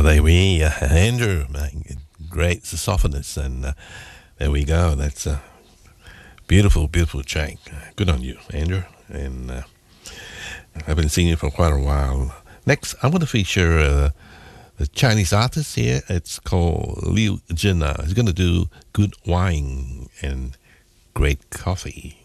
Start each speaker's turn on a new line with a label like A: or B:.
A: there we Andrew, man, great saxophonist, and there we go. That's a beautiful, beautiful track. Good on you, Andrew. And I've been seeing you for quite a while. Next, I'm going to feature a Chinese artist here. It's called Liu Jin. He's going to do Good Wine and Great Coffee.